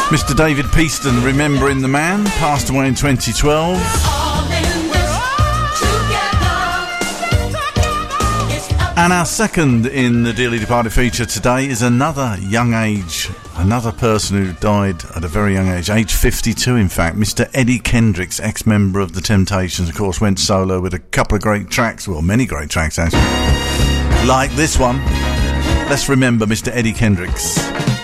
Mr. David Peaston, remembering the man, passed away in 2012. And our second in the Dearly Departed feature today is another young age, another person who died at a very young age 52 in fact. Mr. Eddie Kendricks, ex-member of The Temptations, of course, went solo with a couple of great tracks, well, many great tracks actually, like this one. Let's remember Mr. Eddie Kendricks.